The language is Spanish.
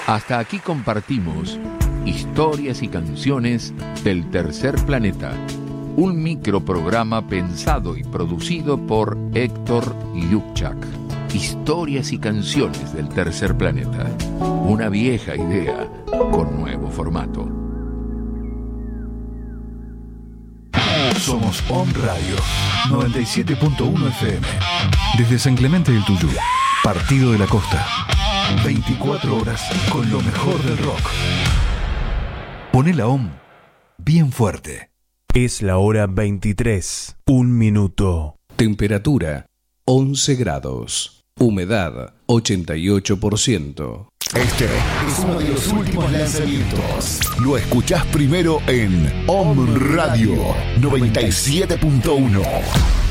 Hasta aquí compartimos historias y canciones del Tercer Planeta, un microprograma pensado y producido por Héctor Lubchak. Historias y canciones del Tercer Planeta, una vieja idea con nuevo formato. Somos On Radio 97.1 FM. Desde San Clemente del Tuyú, Partido de la Costa. 24 horas con lo mejor del rock. Poné la OM bien fuerte. Es la hora 23, 1 minuto. Temperatura 11 grados. Humedad 88%. Este es uno de los últimos lanzamientos. Lo escuchás primero en OM Radio 97.1.